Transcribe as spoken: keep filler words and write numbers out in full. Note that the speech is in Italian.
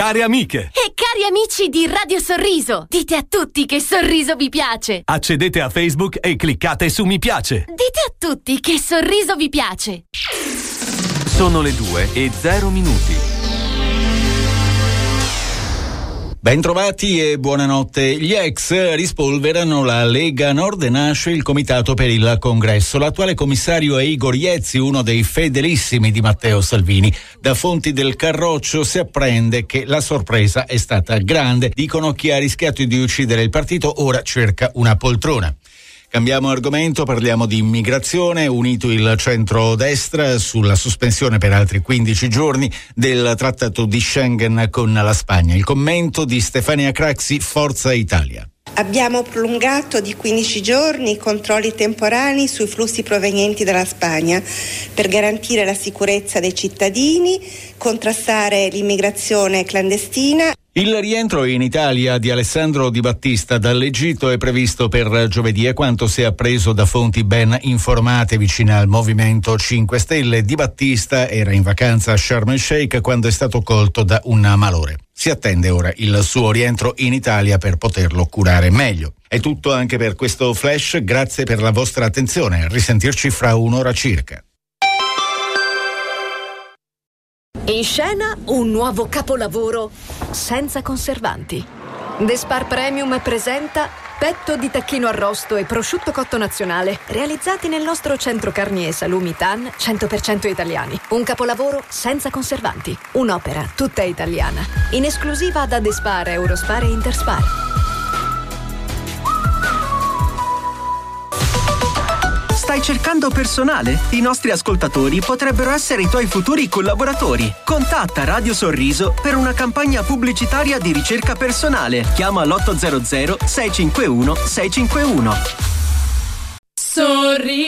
Care amiche e cari amici di Radio Sorriso, dite a tutti che Sorriso vi piace. Accedete a Facebook e cliccate su mi piace. Dite a tutti che Sorriso vi piace. Sono le due e zero minuti. Bentrovati e buonanotte. Gli ex rispolverano la Lega Nord e nasce il Comitato per il Congresso. L'attuale commissario è Igor Iezzi, uno dei fedelissimi di Matteo Salvini. Da fonti del Carroccio si apprende che la sorpresa è stata grande. Dicono chi ha rischiato di uccidere il partito ora cerca una poltrona. Cambiamo argomento, parliamo di immigrazione. Unito il centro-destra sulla sospensione per altri quindici giorni del trattato di Schengen con la Spagna. Il commento di Stefania Craxi, Forza Italia. Abbiamo prolungato di quindici giorni i controlli temporanei sui flussi provenienti dalla Spagna per garantire la sicurezza dei cittadini, contrastare l'immigrazione clandestina. Il rientro in Italia di Alessandro Di Battista dall'Egitto è previsto per giovedì, e quanto si è appreso da fonti ben informate vicine al Movimento cinque Stelle. Di Battista era in vacanza a Sharm el Sheikh quando è stato colto da un malore. Si attende ora il suo rientro in Italia per poterlo curare meglio. È tutto anche per questo flash, grazie per la vostra attenzione. Risentirci fra un'ora circa. In scena un nuovo capolavoro senza conservanti. The Spar Premium presenta petto di tacchino arrosto e prosciutto cotto nazionale, realizzati nel nostro centro carni e salumi Tan cento per cento italiani. Un capolavoro senza conservanti, un'opera tutta italiana, in esclusiva da The Spar, Eurospar e Interspar. Stai cercando personale? I nostri ascoltatori potrebbero essere i tuoi futuri collaboratori. Contatta Radio Sorriso per una campagna pubblicitaria di ricerca personale. Chiama l'otto zero zero sei cinque uno sei cinque uno. Sorriso.